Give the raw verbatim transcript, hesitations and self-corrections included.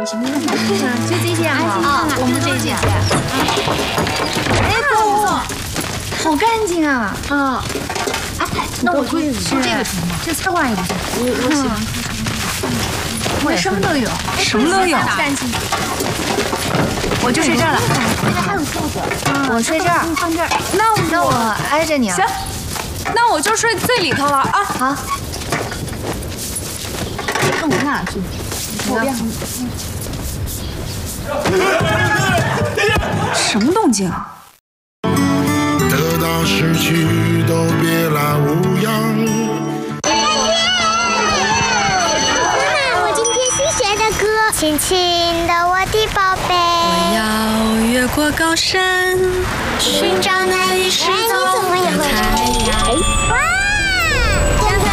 行，就这件哈。 啊，我们这件。 哎，不错不错，好干净啊。 啊。哎，那我就就这个行吗？ 这插挂也不错。 我我喜欢。 我什么都有， 什么都有。 干净。 我就睡这儿了。 那还有袖子。我睡这儿。 放这儿。 那那我挨着你啊。 行，那我就睡最里头了啊。 好。 看我哪去？ 后边。 什么动静啊？ 得到失去都别来无恙。 妈，我今天新学的歌，亲亲的我的宝贝。 我要越过高山，寻找那一世走的太阳。 哇！真的